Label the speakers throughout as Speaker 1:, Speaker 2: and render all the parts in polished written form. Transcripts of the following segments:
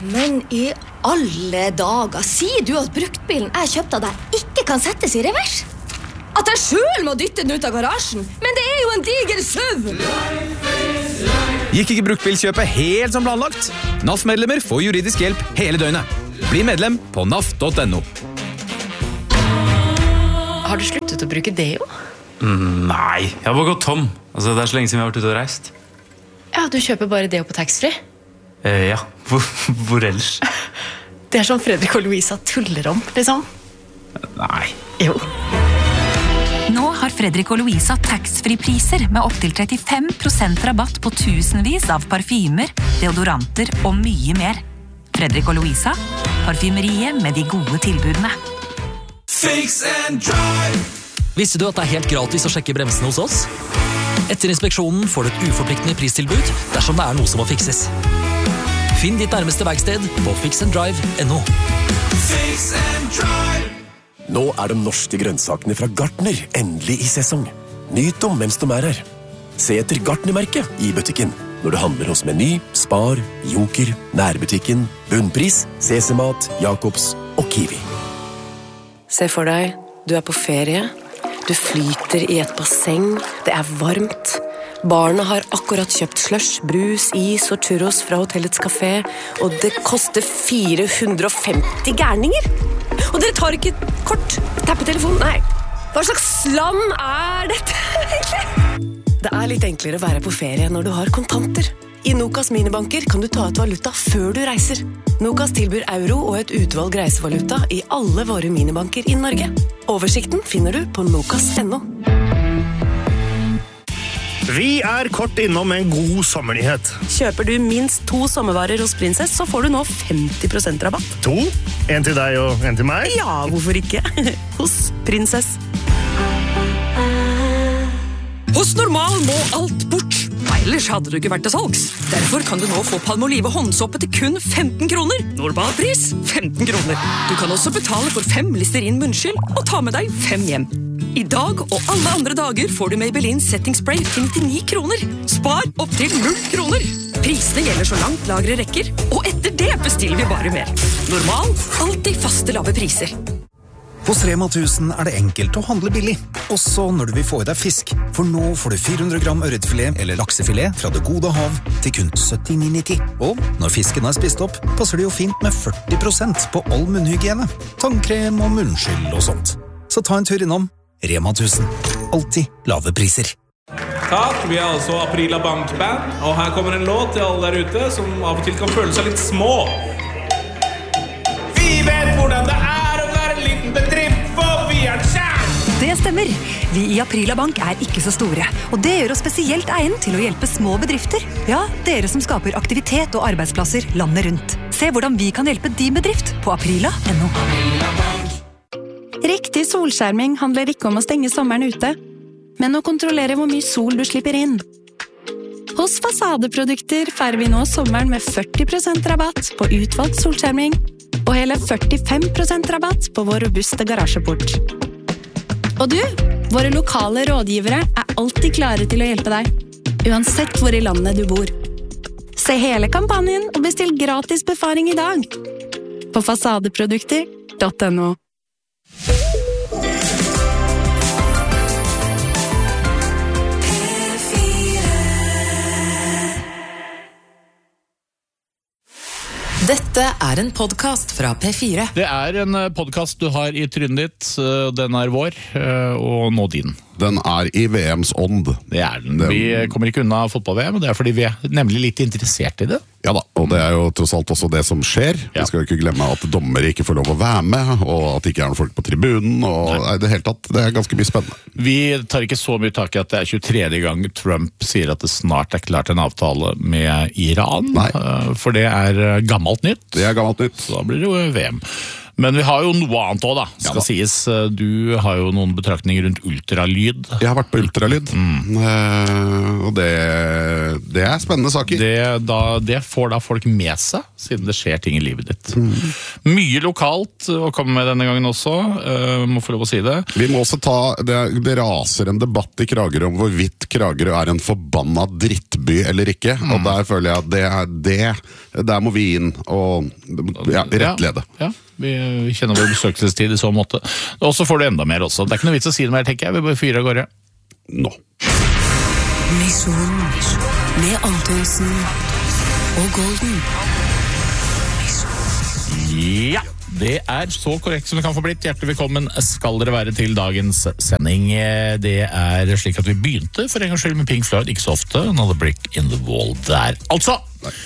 Speaker 1: Men i alle dager, sier du at bruktbilen jeg kjøpte av deg ikke kan settes i revers? At jeg selv må dytte den ut av garasjen? Men det er jo en diger SUV!
Speaker 2: Gikk ikke bruktbilkjøpet helt som planlagt? NAF-medlemmer får juridisk hjelp hele døgnet. Bli medlem på naf.no.
Speaker 3: Har du sluttet å bruke deo?
Speaker 4: Nei, jeg har bare gått tom. Altså, det er så lenge siden vi har vært ute og reist.
Speaker 3: Ja, du kjøper bare deo på taxfree?
Speaker 4: Ja, hvor ellers?
Speaker 3: Det er som Fredrik og Louisa tuller om, liksom.
Speaker 4: Nei.
Speaker 3: Jo.
Speaker 5: Nå har Fredrik og Louisa taxfree-priser med opp til 35% rabatt på tusenvis av parfymer, deodoranter og mye mer. Fredrik og Louisa, parfymeriet med de gode tilbudene.
Speaker 6: Fix and drive.
Speaker 7: Visste du at det er helt gratis å sjekke bremsene hos oss? Etter inspeksjonen får du et uforpliktende pristilbud dersom det er noe som må fikses. Finn ditt nærmeste verksted på fixanddrive.no.
Speaker 6: Fix and drive.
Speaker 8: Nå er de norske grønnsakene fra Gartner endelig i sesong. Nyt dem mens de er her. Se etter Gartner-merket i butikken når du handler hos Meny, Spar, Joker, Nærbutikken, Bunnpris, CC-mat, Jacobs og Kiwi.
Speaker 9: Se for deg, du er på ferie. Du flyter i et basseng, det er varmt. Barna har akkurat kjøpt slush, brus, is og churros fra hotellets kafé, og det koster 450 gærninger. Og dere tar ikke kort, tappetelefonen, nei. Hva slags land er dette egentlig? Det er litt enklere å være på ferie når du har kontanter. I Nokas minibanker kan du ta ut valuta før du reiser. Nokas tilbyr euro og et utvalg reisevaluta i alle våre minibanker i Norge. Oversikten finner du på nokas.no.
Speaker 10: Vi er kort innom en god sommernyhet.
Speaker 9: Kjøper du minst 2 sommervarer hos Prinsess, så får du nå 50% rabatt.
Speaker 10: 2? En til deg og en til meg?
Speaker 9: Ja, hvorfor ikke? Hos Prinsess.
Speaker 11: Hos Normal må alt bort. Ellers hadde du ikke vært til salgs. Derfor kan du nå få Palmolive håndsåpe til kun 15 kroner. Normal pris, 15 kroner. Du kan også betale for 5 Listerin munnskyld og ta med deg 5 hjem. I dag og alle andre dager får du Maybelline Setting Spray til 99 kroner. Spar opp til 0 kroner. Prisene gjelder så langt lagre rekker, og etter det bestiller vi bare mer. Normal, alltid faste lave priser.
Speaker 12: Hos Rema 1000 er det enkelt å handle billig, også når du vil få i deg fisk. For nå får du 400 gram ørretfilet eller laksefilet fra det gode hav til kun 79,90. Og når fisken er spist opp, passer det jo fint med 40% på all munnhygiene, tannkrem og munnskyld og sånt. Så ta en tur innom Rema 1000. Alltid lave priser.
Speaker 13: Takk, vi er altså Aprila Bankband, og her kommer en låt til alle der ute som av og til kan føle seg litt små. Vi vet hvordan det er å være en liten bedrift, for vi er kjær!
Speaker 5: Det stemmer. Vi i Aprila Bank er ikke så store, og det gjør oss spesielt egnet til å hjelpe små bedrifter. Ja, dere som skaper aktivitet og arbeidsplasser landet rundt. Se hvordan vi kan hjelpe din bedrift på aprila.no.
Speaker 14: Riktig solskjerming handler ikke om å stenge sommeren ute, men å kontrollere hvor mye sol du slipper inn. Hos Fasadeprodukter feirer vi nå sommeren med 40% rabatt på utvalgt solskjerming, og hele 45% rabatt på vår robuste garasjeport. Og du, våre lokale rådgivere er alltid klare til å hjelpe deg, uansett hvor i landet du bor. Se hele kampanjen og bestill gratis befaring i dag på fasadeprodukter.no.
Speaker 15: Dette er en podcast fra P4.
Speaker 16: Det er en podcast du har i trynet ditt. Den er vår, og nå din.
Speaker 17: Den er i VMs ånd.
Speaker 16: Det er den. Vi kommer ikke unna fotball-VM, og det er fordi vi er nemlig litt interessert i det.
Speaker 17: Ja da, og det er jo tross alt også det som skjer. Vi skal jo ikke glemme at dommere ikke får lov å være med, og at det ikke er noen folk på tribunen, og i det hele tatt, det er ganske mye spennende.
Speaker 16: Vi tar ikke så mye tak i at det er 23. gang Trump sier at det snart er klart en avtale med Iran.
Speaker 17: Nei.
Speaker 16: For det er gammelt nytt.
Speaker 17: Det er gammelt nytt.
Speaker 16: Så da blir det jo VM. Men vi har jo noe annet også da, skal sies. Du har jo noen betraktninger rundt ultralyd.
Speaker 17: Jeg har vært på ultralyd, og det er spennende saker.
Speaker 16: Det får da folk med seg, siden det skjer ting i livet ditt. Mye lokalt å komme med denne gangen også, må få lov å si det.
Speaker 17: Vi må også ta, det raser en debatt i Kragerø om hvorvidt Kragerø er en forbanna drittby eller ikke, og der føler jeg at der må vi inn og rettlede.
Speaker 16: Ja. Vi kjenner vår besøkelsestid i så måte. Og så får du enda mer også. Det er ikke noe vits å si det mer, tenker jeg. Vi bare fyrer av gårde.
Speaker 17: Nå.
Speaker 15: Mission med Antonsen og Golden.
Speaker 16: Ja, det er så korrekt som det kan få blitt. Hjertelig velkommen skal dere være til dagens sending. Det er slik at vi begynte for en gang skyld med Pink Floyd, ikke så ofte. Another Brick in the Wall der. Altså!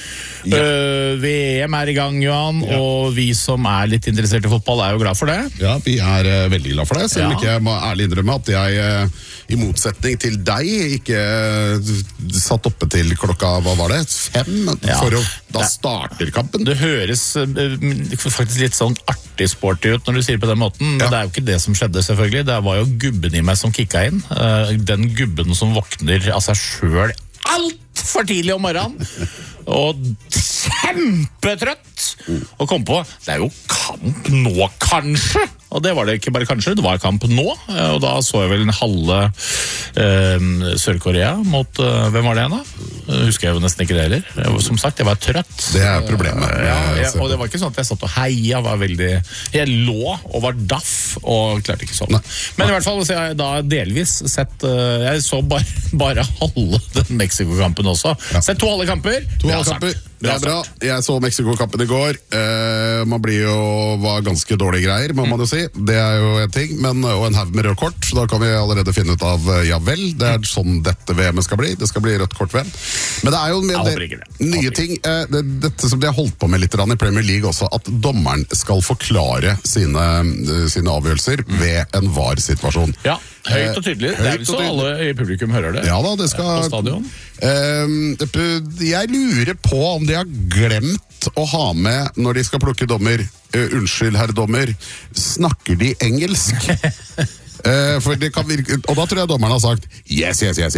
Speaker 16: VM er i gang, Johan, og vi som er litt interessert i fotball er jo glad for det.
Speaker 17: Ja, vi er veldig glad for det, selv om ikke jeg må ærlig innrømme at jeg, i motsetning til deg, ikke satt oppe til klokka, hva var det? 5? Da starter kampen.
Speaker 16: Det høres faktisk litt sånn artig sporty ut når du sier på den måten, men det er jo ikke det som skjedde selvfølgelig. Det var jo gubben i meg som kicka inn. Den gubben som våkner av seg selv alt for tidlig om morgenen og kjempetrøtt og kom på, det er jo kamp nå kanskje, og det var det ikke bare kanskje, det var kamp nå, og da så jeg vel en halve Sør-Korea mot, hvem var det igjen da? Husker jeg jo nesten ikke det heller. Som sagt, jeg var trøtt.
Speaker 17: Det er problemet.
Speaker 16: Og det var ikke sånn at jeg satt og heia, jeg lå og var daff og klarte ikke sånn. Men i hvert fall så jeg da delvis sett, jeg så bare halve den Mexico-kampen også. Sett 2 halve kamper.
Speaker 17: 2 halve kamper. Det er bra. Jeg så Mexico-kampen i går. Man var ganske dårlige greier, må man jo si. Det er jo en ting, og en haug med rød kort, så da kan vi allerede finne ut av, ja vel, det er sånn dette VM skal bli. Det skal bli rødt kort VM. Men det er jo en del nye ting. Dette som de har holdt på med litt i Premier League også, at dommeren skal forklare sine avgjørelser ved en VAR-situasjon.
Speaker 16: Ja, høyt og tydelig. Det er vel så alle i publikum hører det.
Speaker 17: Ja da, det skal...
Speaker 16: På stadion.
Speaker 17: Jeg lurer på om de har glemt å ha med når de skal plukke dommer. Unnskyld, herr dommer. Snakker de engelsk? For det kan virke, og da tror jeg dommeren har sagt yes.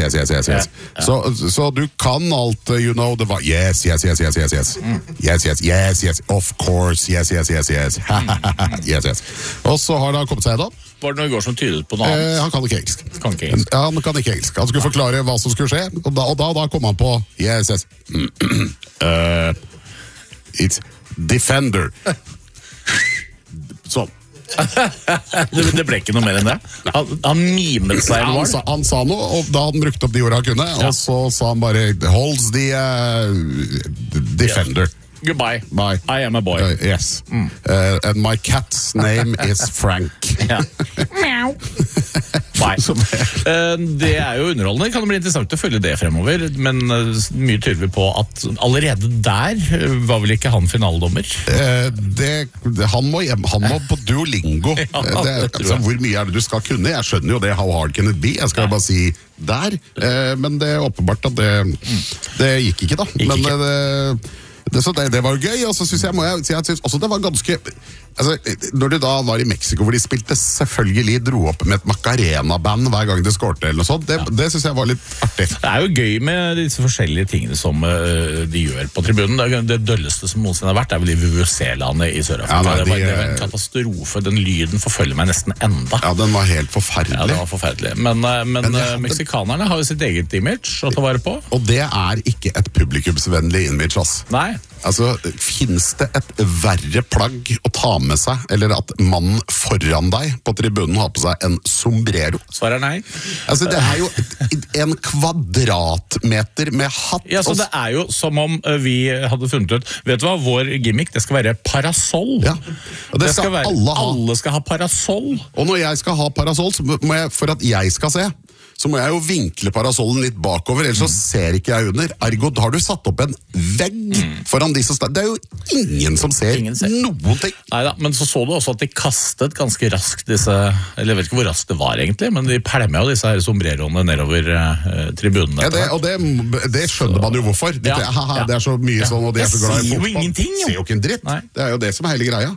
Speaker 17: Så du kan alt, you know, det var yes, of course, yes. Og så har han kommet seg da.
Speaker 16: Var det noe i går som tydet på noe annet?
Speaker 17: Han kan ikke engelsk.
Speaker 16: Ja,
Speaker 17: han kan ikke engelsk. Han skulle forklare hva som skulle skje, og da kom han på yes. It's defender. Sånn.
Speaker 16: Det ble ikke noe mer enn det. Han mimet seg.
Speaker 17: Han sa noe, og da hadde han brukt opp de ordene han kunne, og så sa han bare holds the defender.
Speaker 16: Goodbye.
Speaker 17: Bye.
Speaker 16: I am a boy.
Speaker 17: Yes. And my cat's name is Frank.
Speaker 16: Meow. Bye. Det er jo underholdende. Kan det bli interessant å følge det fremover, men mye tyder vi på at allerede der var vel ikke han finaledommer?
Speaker 17: Han må på Duolingo. Hvor mye er det du skal kunne? Jeg skjønner jo det, how hard can it be? Jeg skal bare si der, men det er åpenbart at det gikk ikke da. Det var jo gøy, og så synes jeg også det var ganske, når du da var i Mexico hvor de spilte selvfølgelig dro opp med et Macarena-band hver gang de skårte eller noe sånt, det synes jeg var litt artig.
Speaker 16: Det er jo gøy med disse forskjellige tingene som de gjør på tribunen. Det dølleste som noensinne har vært er vel i VVC-landet i Sør-Afrika. Det var en katastrofe, den lyden forfølger meg nesten enda.
Speaker 17: Ja, den var helt forferdelig.
Speaker 16: Ja, den var forferdelig. Men meksikanerne har jo sitt eget image å ta vare på.
Speaker 17: Og det er ikke et publikumsvennlig image, ass.
Speaker 16: Nei.
Speaker 17: Finnes det et verre plagg å ta med seg, eller at mannen foran deg på tribunen har på seg en sombrero?
Speaker 16: Svaret er nei.
Speaker 17: Det er jo en kvadratmeter med hatt.
Speaker 16: Ja, så det er jo som om vi hadde funnet ut, vet du hva, vår gimmick, det skal være parasoll.
Speaker 17: Ja, og det skal være,
Speaker 16: alle skal ha parasoll.
Speaker 17: Og når jeg skal ha parasoll, så må jeg, for at jeg skal se, så må jeg jo vinkle parasollen litt bakover, ellers så ser ikke jeg under. Ergo, da har du satt opp en vegg foran de som står. Det er jo ingen som ser noen ting.
Speaker 16: Neida, men så du også at de kastet ganske raskt disse, eller jeg vet ikke hvor raskt det var egentlig, men de pælmer jo disse her sombreroene nedover tribunene.
Speaker 17: Ja, og det skjønner man jo hvorfor. Det er så mye sånn, og de er så glad i fotball. Det ser jo ikke en dritt. Det er jo det som er hele greia.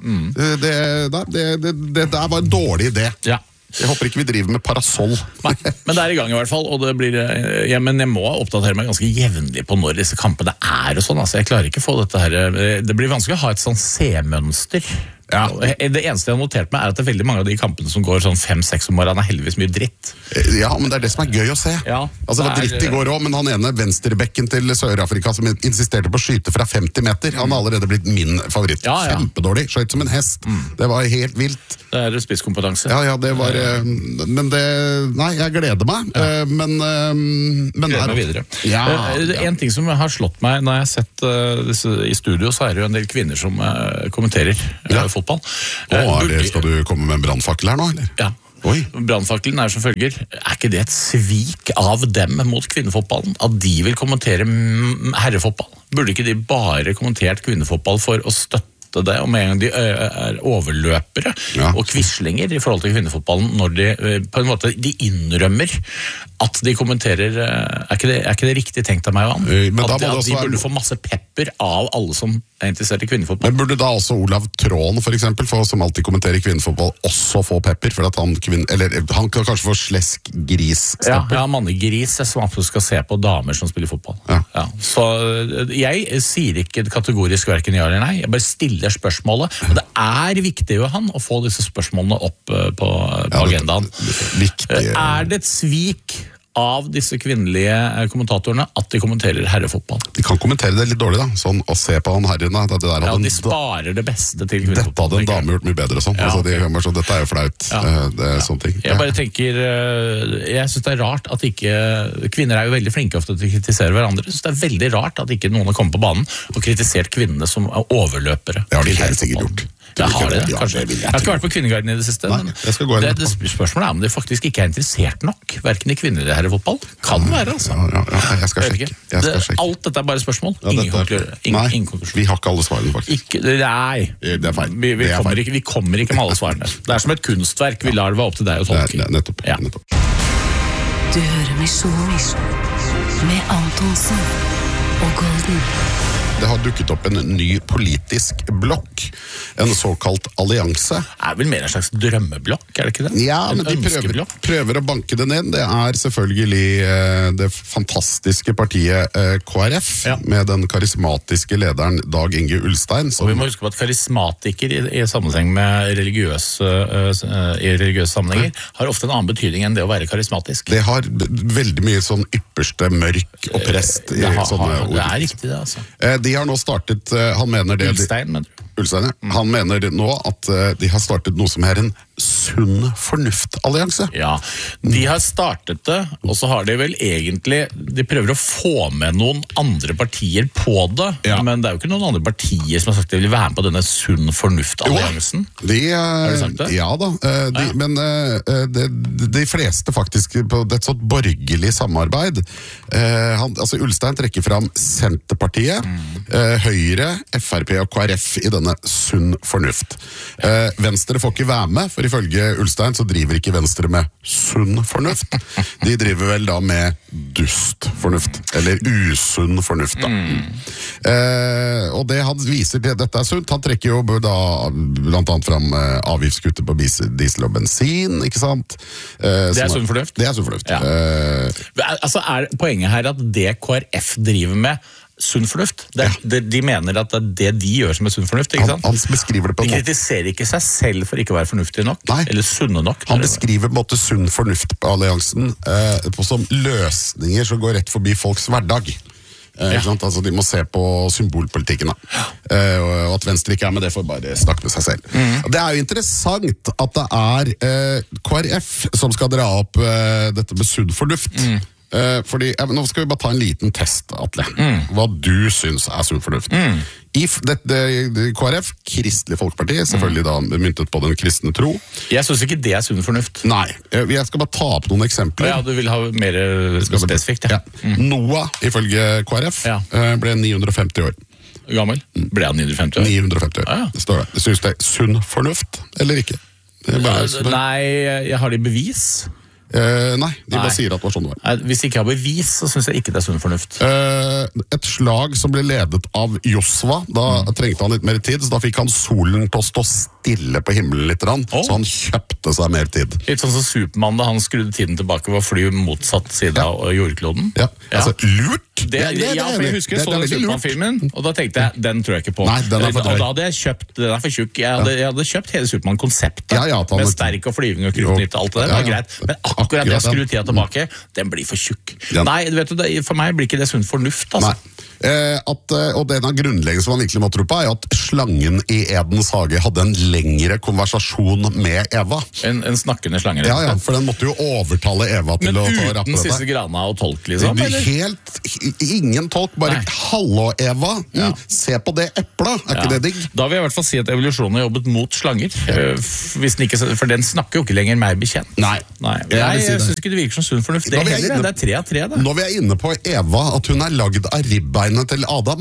Speaker 17: Det var en dårlig idé.
Speaker 16: Ja.
Speaker 17: Jeg håper ikke vi driver med parasoll.
Speaker 16: Nei, men det er i gang i hvert fall, og det blir, men jeg må oppdatere meg ganske jevnlig på når disse kampene er og sånn, altså jeg klarer ikke å få dette her, det blir vanskelig å ha et sånn C-mønster. Ja. Det eneste jeg har notert meg er at det er veldig mange av de kampene som går sånn 5-6 om morgenen er heldigvis mye dritt.
Speaker 17: Ja, men det er det som er gøy å se.
Speaker 16: Ja,
Speaker 17: altså det var dritt i går også, men han ene venstrebekken til Sør-Afrika som insisterte på å skyte fra 50 meter, han har allerede blitt min favoritt. Kjempedårlig, skjøt som en hest. Det var helt vilt.
Speaker 16: Det er spisskompetanse.
Speaker 17: Ja, det var, men det, nei, jeg gleder meg, men
Speaker 16: gleder meg videre. En ting som har slått meg når jeg har sett disse i studio, så er det jo en del kvinner som kommenterer fotball.
Speaker 17: Skal du komme med en brannfakkel her nå, eller?
Speaker 16: Ja. Brannfakkelen er som følger. Er ikke det et svik av dem mot kvinnefotballen? At de vil kommentere herrefotball? Burde ikke de bare kommentert kvinnefotball for å støtte det, og med en gang de er overløpere og quislinger i forhold til kvinnefotballen, når de på en måte de innrømmer at de kommenterer, er ikke det riktig tenkt av meg og han? At de burde få masse pepper av alle som er interessert i kvinnefotball.
Speaker 17: Men burde da også Olav Tråen for eksempel, som alltid kommenterer kvinnefotball, også få pepper? For at han kan kanskje få slesk gris-stempel?
Speaker 16: Ja, mannegris som absolutt skal se på damer som spiller fotball. Ja. Så jeg sier ikke kategorisk hverken ja eller nei, jeg bare stiller spørsmålet, og det er viktig jo han å få disse spørsmålene opp på agendaen. Er det et svik av disse kvinnelige kommentatorene at de kommenterer herrefotball?
Speaker 17: De kan kommentere det litt dårlig da, sånn å se på han herrene.
Speaker 16: De sparer det beste til kvinnefotball.
Speaker 17: Dette hadde en dame gjort mye bedre sånn. Dette er jo flaut. Det er sånne ting.
Speaker 16: Jeg bare tenker, jeg synes det er rart at ikke, kvinner er jo veldig flinke ofte til å kritisere hverandre. Jeg synes det er veldig rart at ikke noen har kommet på banen og kritisert kvinnene som overløpere.
Speaker 17: Det har de helt sikkert gjort.
Speaker 16: Jeg har ikke vært på Kvinneguiden i det siste.
Speaker 17: Nei, jeg skal gå inn.
Speaker 16: Det spørsmålet er om de faktisk ikke er interessert nok, hverken i kvinner eller herrefotball. Kan være, altså.
Speaker 17: Jeg skal sjekke.
Speaker 16: Alt dette er bare spørsmål. Ingen konklusjon.
Speaker 17: Vi har ikke alle svarene, faktisk.
Speaker 16: Nei,
Speaker 17: det er feil.
Speaker 16: Vi kommer ikke med alle svarene. Det er som et kunstverk, vi lar det være opp til deg å tolke.
Speaker 17: Nettopp.
Speaker 15: Du hører Misjon med Antonsen og Golden.
Speaker 17: Det har dukket opp en ny politisk blokk, en såkalt allianse.
Speaker 16: Det er vel mer en slags drømmeblokk, er det ikke det?
Speaker 17: Ja, men de prøver å banke det ned. Det er selvfølgelig det fantastiske partiet KrF, med den karismatiske lederen Dag Inge Ulstein.
Speaker 16: Og vi må huske på at karismatiker i sammenheng med religiøse sammenhenger har ofte en annen betydning enn det å være karismatisk.
Speaker 17: Det har veldig mye sånn ypperste mørk og prest i sånne ord.
Speaker 16: Det er riktig det, altså.
Speaker 17: De har nå startet, han mener det...
Speaker 16: Ulstein, mener du?
Speaker 17: Ulstein, ja. Han mener nå at de har startet noe som er en sunn fornuft-allianse.
Speaker 16: Ja, de har startet det, og så har de vel egentlig, de prøver å få med noen andre partier på det, men det er jo ikke noen andre partier som har sagt at de vil være med på denne sunn fornuft-alliansen.
Speaker 17: Har
Speaker 16: du sagt det?
Speaker 17: Ja da, men de fleste faktisk på et sånt borgerlig samarbeid, altså Ulstein trekker fram Senterpartiet, Høyre, FrP og KrF i denne sunn fornuft. Venstre får ikke være med, for ifølge Ulstein så driver ikke Venstre med sunn fornuft. De driver vel da med dust fornuft, eller usunn fornuft da. Og det han viser til dette er sunt, han trekker jo da blant annet fram avgiftskuttet på diesel og bensin, ikke sant?
Speaker 16: Det er sunn fornuft?
Speaker 17: Det er sunn fornuft.
Speaker 16: Altså er poenget her at det KrF driver med sunn fornuft. De mener at det er det de gjør som er sunn fornuft, ikke sant?
Speaker 17: Han beskriver det på en måte.
Speaker 16: De kritiserer ikke seg selv for ikke å være fornuftig nok, eller sunne nok.
Speaker 17: Han beskriver på en måte sunn fornuft på alliansen som løsninger som går rett forbi folks hverdag. Altså de må se på symbolpolitikken og at Venstre ikke er med det, får bare snakke med seg selv. Det er jo interessant at det er KrF som skal dra opp dette med sunn fornuft. Fordi, nå skal vi bare ta en liten test, Atle. Hva du synes er sunn fornuft. KrF, Kristelig Folkeparti, selvfølgelig da myntet på den kristne tro.
Speaker 16: Jeg synes ikke det er sunn fornuft.
Speaker 17: Nei, jeg skal bare ta opp noen eksempler.
Speaker 16: Ja, du vil ha mer spesifikt, ja.
Speaker 17: Noah, ifølge KrF, ble 950 år.
Speaker 16: Gammel? Ble han 950 år?
Speaker 17: 950 år, det står det. Synes det er sunn fornuft, eller ikke?
Speaker 16: Nei, jeg har det i bevis.
Speaker 17: Nei, de bare sier at det var sånn det var.
Speaker 16: Nei, hvis jeg ikke har bevis, så synes jeg ikke det er sunn fornuft.
Speaker 17: Et slag som ble ledet av Josva, da trengte han litt mer tid, så da fikk han solen til å stå stille på himmelen litt, så han kjøpte seg mer tid.
Speaker 16: Litt sånn som Superman da han skrudde tiden tilbake ved å fly motsatt side av jordkloden.
Speaker 17: Ja, altså lurt!
Speaker 16: For jeg husker så den Superman-filmen, og da tenkte jeg, den tror jeg ikke på.
Speaker 17: Nei, den er for drøy.
Speaker 16: Og da hadde jeg kjøpt, den er for tjukk, jeg hadde kjøpt hele Superman-konseptet, med sterk og flyving og kryptnytt og alt det der, det var greit. Men akkurat det å skru tida tilbake, den blir for tjukk. Nei, vet du, for meg blir ikke det sunn fornuft, altså.
Speaker 17: Nei. Og det av grunnleggende som man virkelig må tro på er at slangen i Edens hage hadde en lengre konversasjon med Eva.
Speaker 16: En snakkende slange.
Speaker 17: Ja, for den måtte jo overtale Eva til å rappe dette.
Speaker 16: Men uten siste grana og tolk, liksom?
Speaker 17: Ingen tolk, bare hallo Eva, se på det eplet, er ikke det digg?
Speaker 16: Da vil jeg i hvert fall si at evolusjonen har jobbet mot slanger, for den snakker jo ikke lenger meg bekjent.
Speaker 17: Nei,
Speaker 16: jeg synes ikke det virker som sunn fornuft. Det er 3 av 3 da.
Speaker 17: Når vi er inne på Eva, at hun er lagd av ribbeinet til Adam.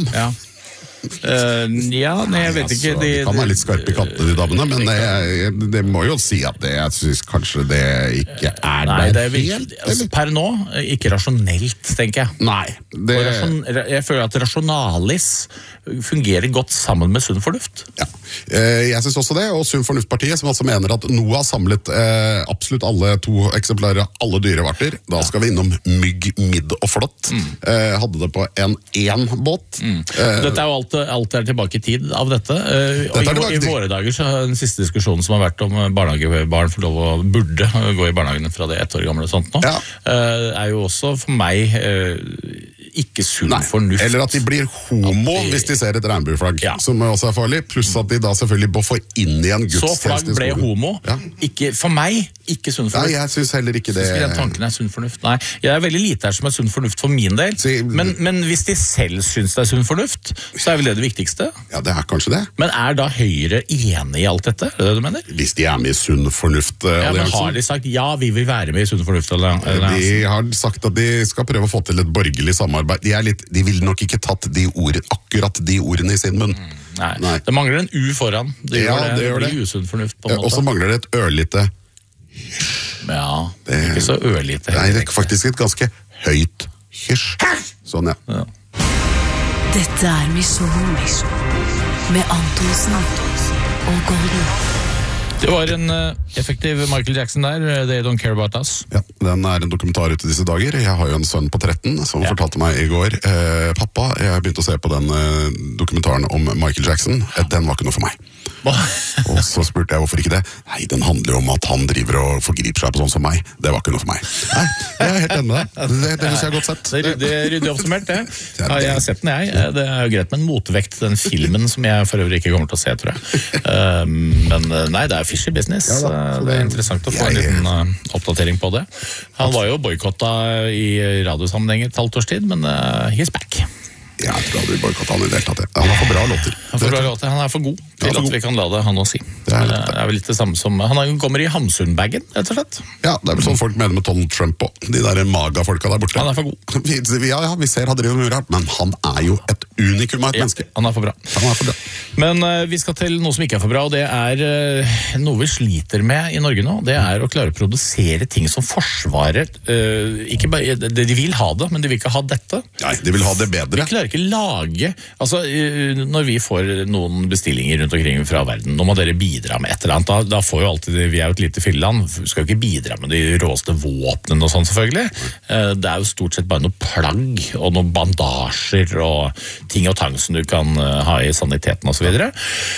Speaker 16: Jeg vet ikke.
Speaker 17: De kan være litt skarpe i kattene, de damene, men det må jo si at jeg synes kanskje det ikke er der helt.
Speaker 16: Per nå, ikke rasjonelt, tenker jeg.
Speaker 17: Nei.
Speaker 16: Jeg føler at rasjonalis fungerer godt sammen med sunn fornuft.
Speaker 17: Ja, jeg synes også det, og Sunn Fornuft-partiet, som altså mener at Noah samlet absolutt alle 2 eksemplarer av alle dyrevarter. Da skal vi innom mygg, midd og flått. Hadde det på en båt.
Speaker 16: Dette er jo alt er tilbake i tid av dette. I våre dager så har den siste diskusjonen som har vært om barnehagebarn får lov å burde gå i barnehagen fra det 1 år gamle og sånt nå, er jo også for meg ikke sunn fornuft.
Speaker 17: Eller at de blir homo hvis de ser et regnbueflagg, som også er farlig, pluss at de da selvfølgelig må få inn igjen gudstjeneste.
Speaker 16: Så flagg ble homo. For meg, ikke sunn fornuft.
Speaker 17: Nei, jeg synes heller ikke det.
Speaker 16: Jeg synes ikke den tanken er sunn fornuft. Nei, jeg er veldig lite her som er sunn fornuft for min del, men hvis de selv synes det er sunn fornuft, så er vel det viktigste.
Speaker 17: Ja, det er kanskje det.
Speaker 16: Men er da Høyre enig i alt dette? Er det det du mener?
Speaker 17: Hvis de er med i Sunn Fornuft-alliansen.
Speaker 16: Men har de sagt, vi vil være med i Sunn Fornuft-alliansen?
Speaker 17: De har sagt at de skal prøve å få til et borgerlig samarbeid. De vil nok ikke tatt akkurat de ordene i sin munn.
Speaker 16: Nei. Det mangler en U foran. Det blir usunn fornuft på en måte.
Speaker 17: Og så mangler det et ørlite.
Speaker 16: Ja, ikke så ørlite.
Speaker 17: Nei, det er faktisk et ganske høyt hysj. Sånn, ja.
Speaker 15: Dette er Misjon med Antonsen og Golden.
Speaker 16: Det var en effektiv Michael Jackson der, They Don't Care About Us.
Speaker 17: Ja, den er en dokumentar ute disse dager. Jeg har jo en sønn på 13 som fortalte meg i går, pappa, jeg begynte å se på den dokumentaren om Michael Jackson. Den var ikke noe for meg. Og så spurte jeg hvorfor ikke det. Nei, den handler jo om at han driver og forgriper seg på sånn som meg. Det var ikke noe for meg. Nei, jeg er helt enig med deg. Det synes jeg er godt sett.
Speaker 16: Det er ryddig oppsummert, det. Ja, jeg har sett den, jeg. Det er jo greit med en motvekt, den filmen som jeg for øvrig ikke kommer til å se, tror jeg. Men nei, det er fishy business. Ja, det er interessant å få en liten oppdatering på det. Han var jo boykottet i radiosammenheng et halvt års tid, men he's back.
Speaker 17: Jeg tror aldri boykottet han i det hele tatt. Han har for bra låter.
Speaker 16: Han er for god til at vi kan la det han å si. Det er vel litt det samme som han kommer i Hamsun-bagen, rett og slett.
Speaker 17: Ja, det er vel sånn folk mener med Donald Trump også. De der maga-folka der borte.
Speaker 16: Han er for god.
Speaker 17: Vi ser han driver med rart, men han er jo et unikum av et menneske.
Speaker 16: Han er for bra. Men vi skal til noe som ikke er for bra, og det er noe vi sliter med i Norge nå. Det er å klare å produsere ting som Forsvaret ikke bare, de vil ha det, men de vil ikke ha dette.
Speaker 17: Nei, de vil ha det bedre.
Speaker 16: Vi klarer ikke lage, altså når vi får noen bestillinger rundt omkring fra verden, nå må dere bidra med et eller annet, da får jo alltid, vi er jo et lite fylleland, vi skal jo ikke bidra med de råeste våpnene og sånn selvfølgelig. Det er jo stort sett bare noe plagg og noen bandasjer og ting og tang som du kan ha i saniteten og så videre.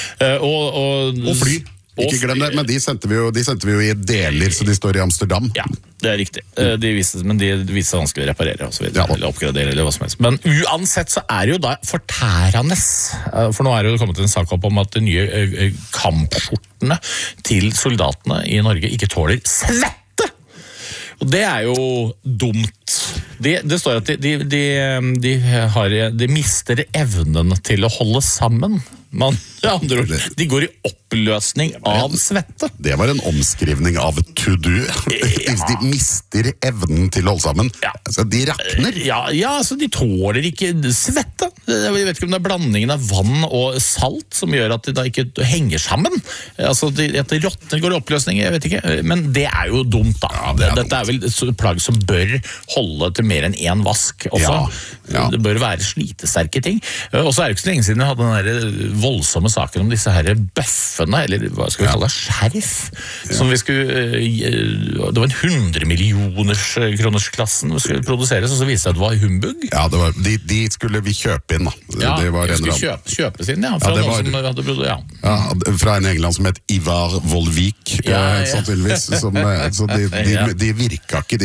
Speaker 17: Og fly. Ikke glem det, men de sendte vi jo i deler, så de står i Amsterdam.
Speaker 16: Ja, det er riktig. Men de viser seg vanskelig å reparere og så videre, eller oppgradere eller hva som helst. Men uansett så er det jo da fortærende, for nå er det jo kommet en sak opp om at de nye kampskjortene til soldatene i Norge ikke tåler svette! Og det er jo dumt. Det står at de mister evnen til å holde sammen. Andre ord, de går i oppløsning av svette.
Speaker 17: Det var en omskrivning av to do. Hvis de mister evnen til å holde sammen, altså de rakner.
Speaker 16: Ja, altså de tåler ikke svette. Jeg vet ikke om det er blandingen av vann og salt som gjør at de da ikke henger sammen. Altså at de råtner, går i oppløsning, jeg vet ikke. Men det er jo dumt da. Dette er vel et plagg som bør holde til mer enn én vask også. Det bør være slitesterke ting. Og så er det ikke så lenge siden jeg hadde den der voldsomme saken om disse her bøffene, eller hva skal vi kalle det, skjerf, som vi skulle, det var en 100 millioners kroners klassen vi skulle produseres, og så viste det at det var humbug.
Speaker 17: Ja, det var, de skulle vi kjøpe inn da. Det var
Speaker 16: de skulle kjøpes inn, fra noen som hadde produsert,
Speaker 17: fra en england som het Ivar Volvik, sannsynligvis, så de virka ikke,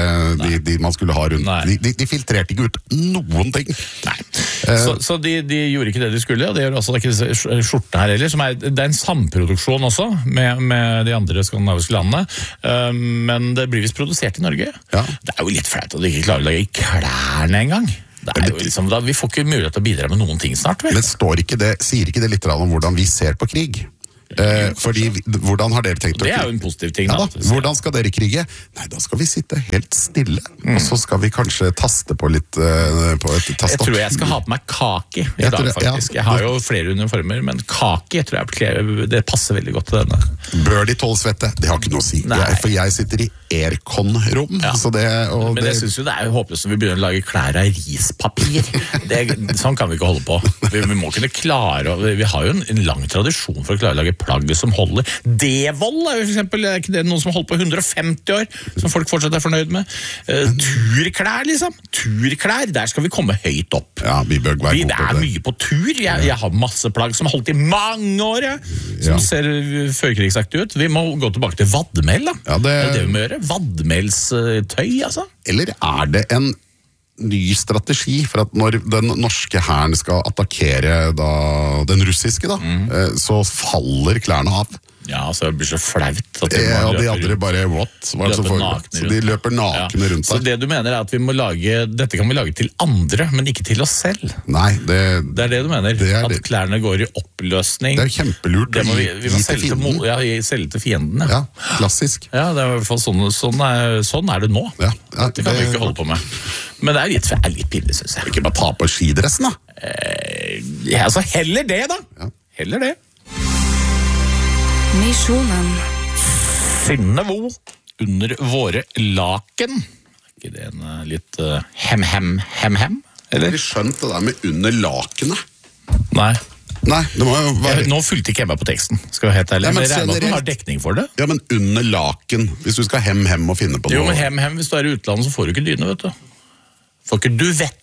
Speaker 17: de man skulle ha rundt. De filtrerte ikke ut noen ting.
Speaker 16: Nei, så de gjorde ikke det de skulle, og det gjør også ikke skjortene her heller, det er en samproduksjon også med de andre skandinaviske landene, men det blir vist produsert i Norge. Det er jo litt flaut at de ikke klarer å lage klærne engang. Det er jo liksom, vi får ikke mulighet til å bidra med noen ting snart, vel?
Speaker 17: Men sier ikke det litt om hvordan vi ser på krig? Fordi, hvordan har dere tenkt å
Speaker 16: krige? Det er jo en positiv ting da.
Speaker 17: Hvordan skal dere krige? Nei, da skal vi sitte helt stille, og så skal vi kanskje taste på litt på et tastopp.
Speaker 16: Jeg tror jeg skal ha på meg kaki i dag faktisk. Jeg har jo flere uniformer, men kaki tror jeg det passer veldig godt til denne.
Speaker 17: Bør de tåle svette? Det har ikke noe å si. For jeg sitter i aircon-rom.
Speaker 16: Men jeg synes jo det er håpløst når vi begynner å lage klær av rispapir. Sånn kan vi ikke holde på. Vi må kunne klare, vi har jo en lang tradisjon for å klare å lage plagget som holder. Devold er jo for eksempel, er ikke det noen som har holdt på 150 år, som folk fortsatt er fornøyd med? Turklær liksom. Turklær, der skal vi komme høyt opp.
Speaker 17: Ja, vi bør være gode på det.
Speaker 16: Det er mye på tur. Jeg har masse plagg som har holdt i mange år, som ser førkrigsaktig ut. Vi må gå tilbake til vadmel da. Det er det vi må gjøre. Vadmelstøy, altså.
Speaker 17: Eller er det en ny strategi for at når den norske hæren skal attakkere den russiske så faller klærne av.
Speaker 16: Ja, så det blir så flaut.
Speaker 17: Og de andre bare, what? Hva det som foregår? Så de løper nakne rundt
Speaker 16: seg. Så det du mener er at vi må lage, dette kan vi lage til andre, men ikke til oss selv.
Speaker 17: Nei, det
Speaker 16: er det du mener. At klærne går i oppløsning.
Speaker 17: Det er kjempelurt.
Speaker 16: Vi må selge til fiendene.
Speaker 17: Ja, klassisk.
Speaker 16: Ja, det er i hvert fall sånn er det nå. Det kan vi ikke holde på med. Men det er litt pinlig, synes jeg.
Speaker 17: Ikke bare ta på skidressen da?
Speaker 16: Altså heller det da. Heller det.
Speaker 15: Misjonen.
Speaker 16: Synnevo under våre laken. Er ikke det en litt hem? Eller?
Speaker 17: Har du skjønt det der med under lakene?
Speaker 16: Nei,
Speaker 17: det må jo være...
Speaker 16: Nå fulgte ikke jeg meg på teksten, skal jeg helt ærlig. Men jeg regner med at du har dekning for det.
Speaker 17: Ja, men under laken, hvis du skal hem og finne på noe.
Speaker 16: Jo, men hem, hvis du er i utlandet så får du ikke dyne, vet du. Får ikke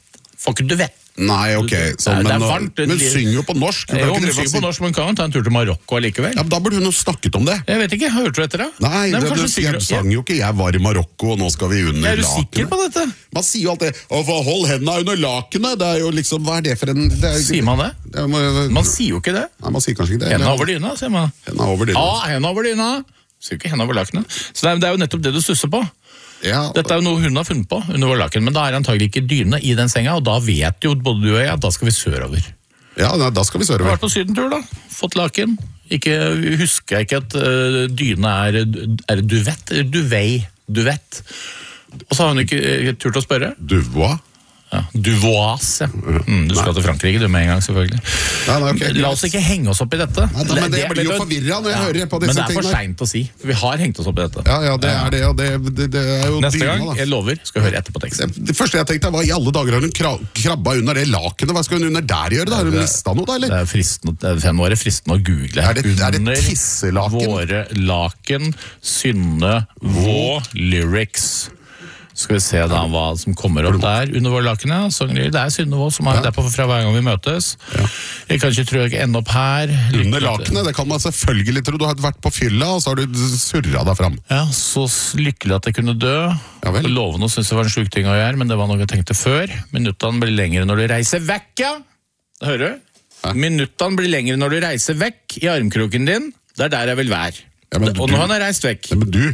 Speaker 16: du vett.
Speaker 17: Nei, ok. Men synger jo på norsk.
Speaker 16: Jo, men synger på norsk, men kan ta en tur til Marokko likevel.
Speaker 17: Ja, da burde hun jo snakket om det.
Speaker 16: Jeg vet ikke, hørte du etter det?
Speaker 17: Nei, jeg sang jo ikke jeg var i Marokko, og nå skal vi under lakene.
Speaker 16: Er du sikker på dette?
Speaker 17: Man sier jo alltid, hold hendene under lakene. Det er jo liksom, hva er det for en...
Speaker 16: Sier man det? Man sier jo ikke det.
Speaker 17: Nei, man sier kanskje ikke det.
Speaker 16: Hendene over dyna, sier man.
Speaker 17: Hendene over dyna.
Speaker 16: Hendene over dyna. Sier ikke hendene over lakene. Så det er jo nettopp det du stusser på. Dette er jo noe hun har funnet på under vår laken, men da er det antagelig ikke dyne i den senga, og da vet jo både du og jeg at da skal vi sørover.
Speaker 17: Ja, da skal vi sørover.
Speaker 16: Du har vært på sydentur da, fått laken. Husker jeg ikke at dyne er duvett, eller duvett. Og så har hun ikke turt å spørre.
Speaker 17: Duvois?
Speaker 16: Ja, Duvois, ja. Du skal til Frankrike, du med en gang, selvfølgelig. La oss ikke henge oss opp i dette.
Speaker 17: Men det blir jo forvirret når jeg hører på disse tingene.
Speaker 16: Men det er for sent å si. Vi har hengt oss opp i dette.
Speaker 17: Ja, det er det, og det er jo
Speaker 16: neste gang, jeg lover, skal høre etter på teksten.
Speaker 17: Det første jeg tenkte var, i alle dager har hun krabba under det lakenet. Hva skal hun under der gjøre? Har hun mistet noe da, eller?
Speaker 16: Det er fristende å google.
Speaker 17: Er det tisselaken?
Speaker 16: Under våre laken, Synnevo lyrics. Skal vi se da hva som kommer opp der under våre lakene. Det er Synnevo som er der fra hver gang vi møtes. Jeg kan ikke tro jeg ender opp her.
Speaker 17: Under lakene, det kan man selvfølgelig tro. Du har vært på fylla, og så har du surret deg fram.
Speaker 16: Ja, så lykkelig at jeg kunne dø. Lovende synes jeg var en sjuk ting å gjøre, men det var noe jeg tenkte før. Minuttene blir lengre når du reiser vekk, ja. Hører du? Minuttene blir lengre når du reiser vekk i armkroken din. Det er der jeg vil være. Og nå har han reist vekk.
Speaker 17: Men du,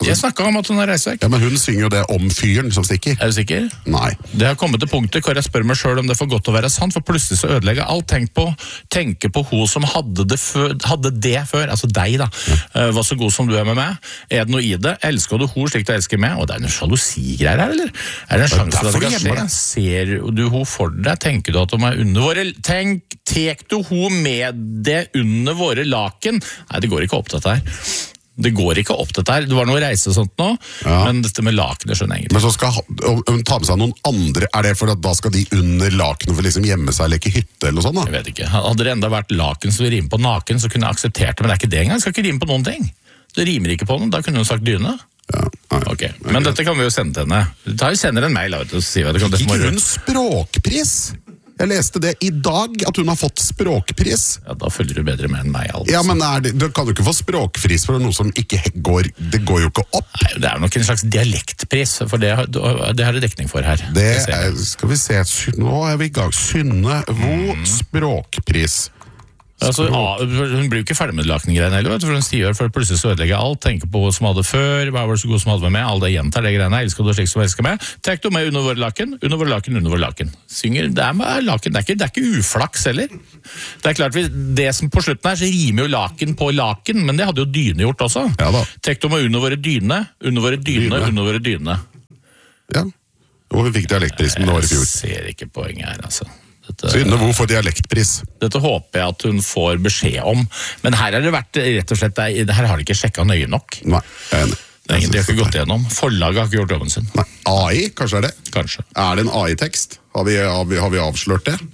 Speaker 16: Jeg snakket om at hun har reist vekk.
Speaker 17: Ja, men hun synger jo det om fyren som stikker.
Speaker 16: Er du sikker?
Speaker 17: Nei.
Speaker 16: Det har kommet til punktet hvor jeg spør meg selv om det får godt å være sant, for plutselig så ødelegger alt. Tenk på hun som hadde det før, altså deg da, var så god som du er med meg. Er det noe i det? Elsker du hun slik du elsker meg? Og det er noen jalousigreier her, eller? Er det en sjanse for at det kan skje? Ser du hun for deg? Tenker du at hun er under våre... Tek du hun med det under våre laken? Nei, det går ikke opp dette her. Det går ikke opp dette her. Det var noe reise og sånt nå, men dette med laken, det skjønner jeg egentlig.
Speaker 17: Men så skal hun ta med seg noen andre, er det for at da skal de under laken for liksom gjemme seg og leke hytte eller noe sånt da?
Speaker 16: Jeg vet ikke. Hadde det enda vært laken som rimer på naken, så kunne jeg akseptert det, men det er ikke det engang. Det skal ikke rime på noen ting. Det rimer ikke på noen, da kunne hun sagt dyne.
Speaker 17: Ja,
Speaker 16: ok, men dette kan vi jo sende til henne. Vi sender en mail, vet du, og sier at det kan...
Speaker 17: Fikk ikke hun språkpris? Jeg leste det i dag, at hun har fått språkpris.
Speaker 16: Ja, da følger du bedre med enn meg, altså.
Speaker 17: Ja, men du kan jo ikke få språkpris for noe som ikke går, det går jo ikke opp.
Speaker 16: Nei, det er nok en slags dialektpris, for det har du dekning for her.
Speaker 17: Det er, skal vi se, nå er vi i gang. Synnevo språkpris.
Speaker 16: Altså, hun blir jo ikke ferdig med laken-greiene heller, for hun sier for plutselig så ødelegger alt, tenker på hva som hadde før, hva var det så god som hadde med meg, alle det gjentar det greiene, elsker du slik som elsker meg, trekk du meg under vår laken, under vår laken, under vår laken. Synger, det er laken, det er ikke uflaks heller. Det er klart, det som på slutten her, så rimer jo laken på laken, men det hadde jo dyne gjort også.
Speaker 17: Ja da.
Speaker 16: Trekk du meg under våre dyne, under våre dyne, under våre dyne.
Speaker 17: Ja, og vi fikk dialektprisen det var i fjor.
Speaker 16: Jeg ser ikke poenget her, altså.
Speaker 17: Synnevo får dialektpris.
Speaker 16: Dette håper jeg at hun får beskjed om. Men her har det vært, rett og slett, her har de ikke sjekket nøye nok.
Speaker 17: Nei, jeg er enig.
Speaker 16: Det er egentlig ikke gått gjennom. Forlaget har ikke gjort jobben sin.
Speaker 17: Nei, AI, kanskje er det?
Speaker 16: Kanskje.
Speaker 17: Er det en AI-tekst? Har vi avslørt det?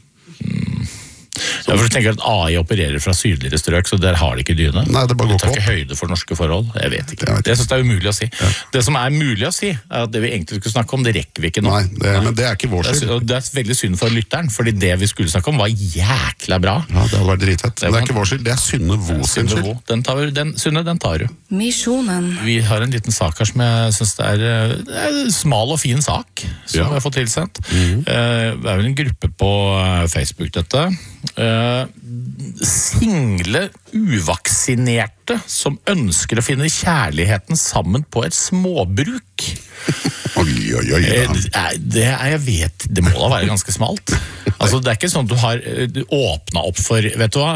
Speaker 16: Ja, for du tenker at AI opererer fra sydligere strøk, så der har de ikke dyne.
Speaker 17: Nei, det bare går
Speaker 16: tar ikke høyde for norske forhold. Jeg vet ikke. Jeg synes det er umulig å si. Ja. Det som er mulig å si, er at det vi egentlig skulle snakke om, det rekker vi ikke nå.
Speaker 17: Nei, men det er ikke vår skyld.
Speaker 16: Det er veldig synd for lytteren, fordi det vi skulle snakke om var jækla bra.
Speaker 17: Ja, det hadde vært dritfett. Det er ikke vår skyld, det er Synnevo sin skyld.
Speaker 16: Synne, den tar du.
Speaker 15: Misjonen.
Speaker 16: Vi har en liten sak her som jeg synes det er en smal og fin sak, som vi har fått tilsendt. Det er vel en gruppe på Facebook, dette. Single uvaksinerte som ønsker å finne kjærligheten sammen på et småbruk.
Speaker 17: Oi.
Speaker 16: Jeg vet, det må da være ganske smalt. Altså, det er ikke sånn at du har åpnet opp for, vet du hva,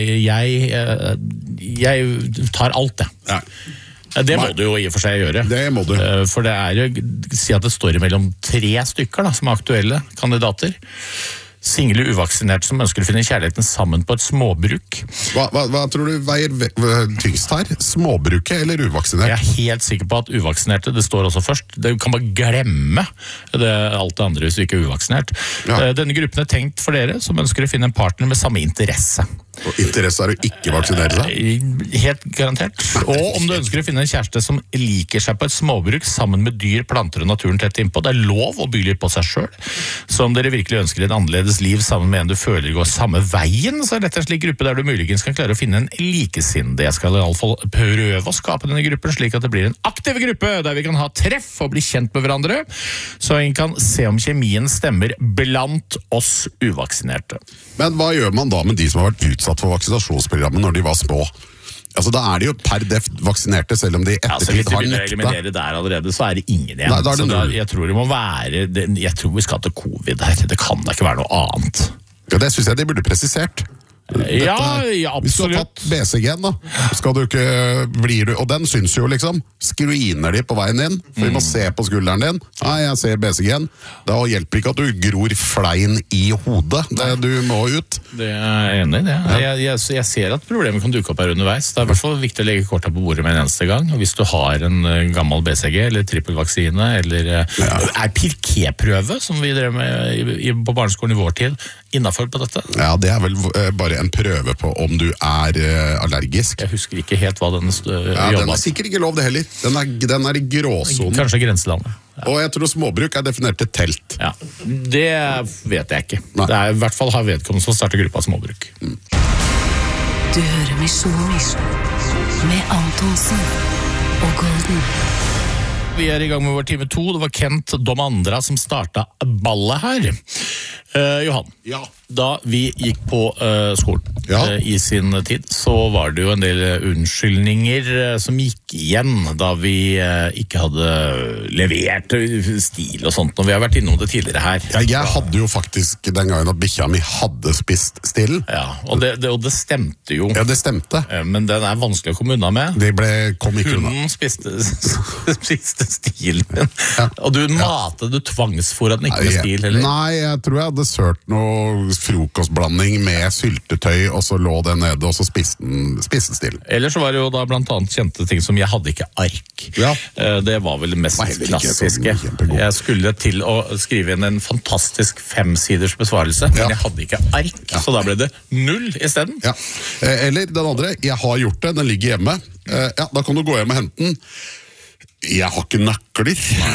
Speaker 16: jeg tar alt det. Ja. Det må du jo i og for seg gjøre.
Speaker 17: Det må du.
Speaker 16: For det er jo, si at det står mellom 3 stykker da, som er aktuelle kandidater. Single uvaksinert som ønsker å finne kjærligheten sammen på et småbruk.
Speaker 17: Hva tror du veier tyngst her? Småbruket eller uvaksinert?
Speaker 16: Jeg er helt sikker på at uvaksinerte, det står også først. Du kan bare glemme alt det andre hvis du ikke er uvaksinert. Ja. Denne gruppen er tenkt for dere som ønsker å finne en partner med samme interesse.
Speaker 17: Og interesse er å ikke vaksinere seg?
Speaker 16: Helt garantert. Og om du ønsker å finne en kjæreste som liker seg på et småbruk sammen med dyr, planter og naturen tett innpå. Det er lov å by litt på seg selv. Så om dere virkelig ønsker et annerledes liv sammen med en du føler går samme veien, så er dette en slik gruppe der du muligens kan klare å finne en likesinnede. Jeg skal i alle fall prøve å skape denne gruppen slik at det blir en aktiv gruppe der vi kan ha treff og bli kjent med hverandre, så en kan se om kjemien stemmer blant oss uvaksinerte.
Speaker 17: Men hva gjør man da med de som har vært utsatt for vaksinasjonsprogrammet når de var små? Altså da er de jo per def vaksinerte, selv om de ettertid har nekta.
Speaker 16: Hvis de begynner å eliminere der allerede, så er det ingen igjen.
Speaker 17: Nei,
Speaker 16: så jeg tror det må være, jeg tror vi skal til covid her, det kan da ikke være noe annet.
Speaker 17: Ja, det synes jeg de burde presisert.
Speaker 16: Ja, absolutt.
Speaker 17: Hvis du har tatt BCG-en da, skal du ikke, og den synes jo liksom, screener de på veien din, for de må se på skulderen din, jeg ser BCG-en, da hjelper ikke at du gror flein i hodet, du må ut.
Speaker 16: Det er jeg enig i det. Jeg ser at problemet kan dukke opp her underveis, det er i hvert fall viktig å legge kortet på bordet med en eneste gang, og hvis du har en gammel BCG, eller trippelvaksine, eller Pirquet-prøve, som vi drev med på barneskolen i vår tid, innenfor på dette.
Speaker 17: Ja, det er vel bare en prøve på om du er allergisk.
Speaker 16: Jeg husker ikke helt hva den
Speaker 17: den er sikkert ikke lov det heller. Den er i gråsonen.
Speaker 16: Kanskje grenselandet.
Speaker 17: Ja. Og jeg tror småbruk er definert til telt.
Speaker 16: Ja, det vet jeg ikke. Nei. Det er i hvert fall har vedkommende som starter gruppa småbruk.
Speaker 15: Du hører Misjonen med Antonsen og Golden.
Speaker 16: Vi er i gang med vår time 2. Det var Kent Domandra som startet ballet her. Johan, Da vi gikk på skolen i sin tid, så var det jo en del unnskyldninger som gikk igjen da vi ikke hadde levert stil og sånt, og vi har vært innom det tidligere her.
Speaker 17: Ja, jeg hadde jo faktisk den gangen at bikkja mi hadde spist stilen.
Speaker 16: Ja, og det stemte jo.
Speaker 17: Ja, det stemte.
Speaker 16: Men den vanskelig å komme unna med.
Speaker 17: Kom ikke unna.
Speaker 16: Hunden spiste stilen min. Ja. Og du matet, du tvangsfôret den ikke med stil, eller?
Speaker 17: Nei, jeg tror jeg hadde sørt noe frokostblanding med syltetøy, og så lå den nede, og så spiste den stilen.
Speaker 16: Eller så var det jo da blant annet kjente ting som jeg hadde ikke ark. Ja. Det var vel det mest klassiske. Jeg skulle til å skrive inn en fantastisk 5-siders besvarelse, men jeg hadde ikke ark, så da ble det 0 i stedet.
Speaker 17: Ja. Eller den andre, jeg har gjort det, den ligger hjemme. Da kan du gå hjem og hente den. Jeg har ikke nøkler.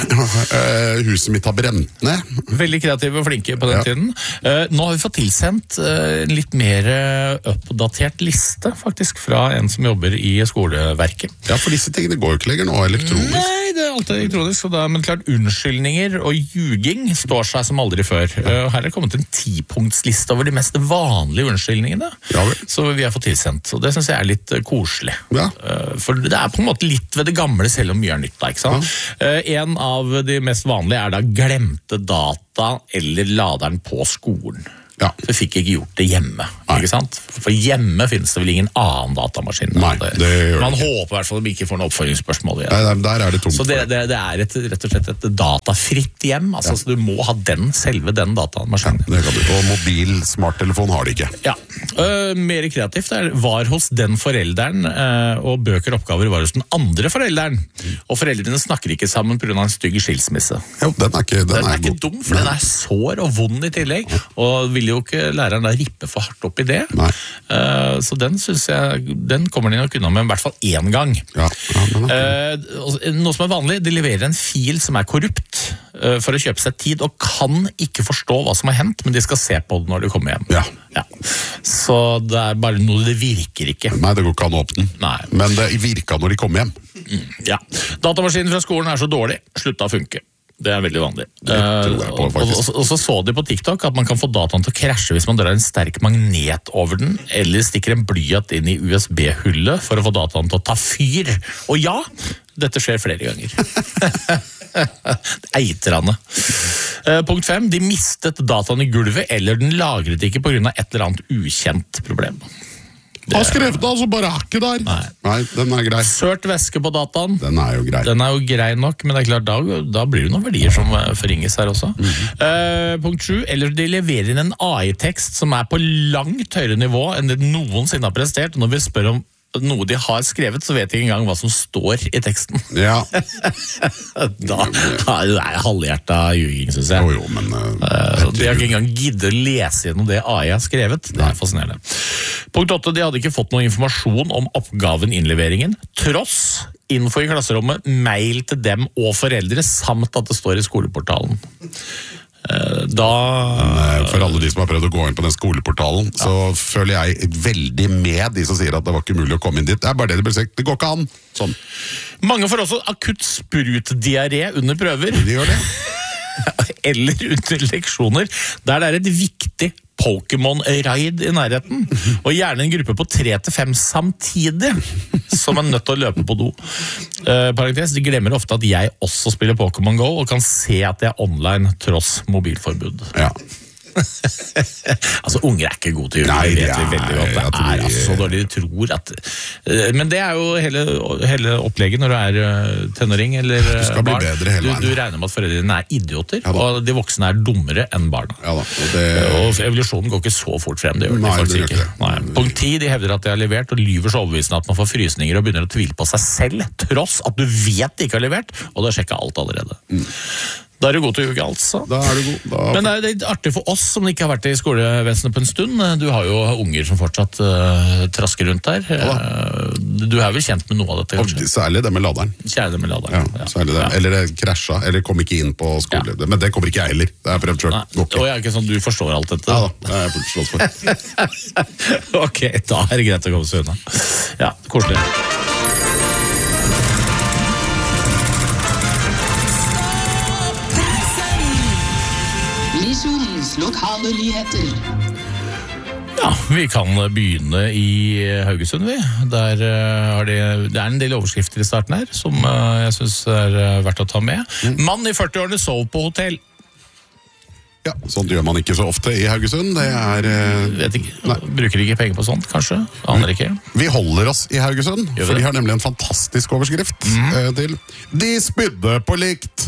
Speaker 17: Huset mitt har brent ned.
Speaker 16: Veldig kreative og flinke på den tiden. Nå har vi fått tilsendt en litt mer oppdatert liste, faktisk, fra en som jobber i skoleverket.
Speaker 17: Ja, for disse tingene går jo ikke lenger nå elektronisk.
Speaker 16: Nei, det alltid elektronisk, men klart unnskyldninger og ljuging står seg som aldri før. Her kommet en 10-punktsliste over de mest vanlige unnskyldningene, så vi har fått tilsendt, og det synes jeg litt koselig. Ja. For det på en måte litt ved det gamle, selv om mye nytt. Ikke sant? En av de mest vanlige da glemte data eller laderen på skolen. Ja. Så fikk jeg ikke gjort det hjemme, ikke sant? For hjemme finnes det vel ingen annen datamaskin.
Speaker 17: Nei, det gjør
Speaker 16: man
Speaker 17: det
Speaker 16: håper I hvert fall de ikke får noen oppføringsspørsmål igjen.
Speaker 17: Nei, der det tomt.
Speaker 16: Så det rett og slett et datafritt hjem, altså så du må ha selve den datamaskinen.
Speaker 17: Ja, det kan du. Og mobil, smarttelefon har de ikke.
Speaker 16: Ja, mer kreativt var hos den forelderen, og bøker og oppgaver var hos den andre forelderen. Og foreldrene snakker ikke sammen på grunn av en stygg skilsmisse.
Speaker 17: Jo, den er
Speaker 16: ikke dum, for den sår og vond I tillegg, og vil jo ikke læreren da rippe for hardt opp I det. Så den synes jeg, den kommer de nok unna med I hvert fall 1 gang. Ja. Noe som vanlig, de leverer en fil som korrupt for å kjøpe seg tid, og kan ikke forstå hva som har hendt, men de skal se på det når de kommer hjem. Ja. Så det bare noe, det virker ikke.
Speaker 17: Nei, det går ikke an å åpne.
Speaker 16: Nei.
Speaker 17: Men det virker når de kommer hjem.
Speaker 16: Ja. Datamaskinen fra skolen så dårlig, slutta å funke. Det veldig vanlig. Og så de på TikTok at man kan få dataen til å krasje hvis man drar en sterk magnet over den, eller stikker en blyant inn I USB-hullet for å få dataen til å ta fyr. Og ja, dette skjer flere ganger. Eitrande. Punkt 5. De mistet dataen I gulvet, eller den lagret ikke på grunn av et eller annet ukjent problem.
Speaker 17: Har skrevet det, altså bare ikke der. Nei, den grei.
Speaker 16: Sørt væske på dataen.
Speaker 17: Den jo grei.
Speaker 16: Den jo grei nok, men det klart, da blir det noen verdier som forringes her også. Punkt 7. Eller de leverer inn en AI-tekst som på langt høyere nivå enn det noensinne har prestert. Når vi spør om noe de har skrevet, så vet de ikke engang hva som står I teksten.
Speaker 17: Ja.
Speaker 16: Da det halvhjertet ljuging, synes jeg.
Speaker 17: Jo, men...
Speaker 16: de har ikke engang giddet å lese gjennom det AI har skrevet. Det fascinerende. Punkt 8. De hadde ikke fått noen informasjon om oppgaven innleveringen, tross info I klasserommet, mail til dem og foreldre, samt at det står I skoleportalen.
Speaker 17: For alle de som har prøvd å gå inn på den skoleportalen, så føler jeg veldig med de som sier at det var ikke mulig å komme inn dit. Det bare det de blir sagt, det går ikke an. Sånn.
Speaker 16: Mange får også akutt sprutdiaré under prøver.
Speaker 17: De gjør det.
Speaker 16: Eller under leksjoner, der det et viktig Pokémon-raid I nærheten, og gjerne en gruppe på 3-5 samtidig, som nødt til å løpe på do. Parentes, de glemmer ofte at jeg også spiller Pokémon Go, og kan se at jeg online tross mobilforbud.
Speaker 17: Ja.
Speaker 16: Altså, unger ikke gode til å gjøre det, vet vi veldig godt. Det så dårlig, de tror at... Men det jo hele opplegget når du tenåring eller
Speaker 17: du skal
Speaker 16: barn.
Speaker 17: Bli bedre hele veien.
Speaker 16: Du regner med at foreldrene idioter, og de voksne dummere enn barna.
Speaker 17: Ja da.
Speaker 16: Og evolusjonen går ikke så fort frem, det gjør de faktisk ikke. Nei. Punkt 10, de hevder at de har levert, og lyver så overbevisende at man får frysninger og begynner å tvile på seg selv, tross at du vet de ikke har levert, og du har sjekket alt allerede. Da du god til å ljuge, altså.
Speaker 17: Da du god.
Speaker 16: Men det artig for oss som ikke har vært I skolevesenet på en stund. Du har jo unger som fortsatt trasker rundt der. Du vel kjent med noe av dette, kanskje?
Speaker 17: Særlig det med laderen.
Speaker 16: Særlig det med laderen.
Speaker 17: Ja, særlig det. Eller det krasja, eller kom ikke inn på skole. Men det kommer ikke jeg heller. Det har jeg prøvd selv.
Speaker 16: Og ikke sånn du forstår alt dette?
Speaker 17: Ja da, det har jeg forstått for.
Speaker 16: Ok, da det greit å komme seg unna. Ja, koselig.
Speaker 18: Misjonens lokale nyheter.
Speaker 16: Ja, vi kan begynne i Haugesund, vi. Der det er en del overskrifter i starten her, som jeg synes verdt å ta med. Mann i 40-årene sov på hotell.
Speaker 17: Ja, sånt gjør man ikke så ofte i Haugesund. Det
Speaker 16: vet ikke, bruker ikke penger på sånt, kanskje? Aner ikke.
Speaker 17: Vi holder oss i Haugesund, for de har nemlig en fantastisk overskrift til De spydde på likt.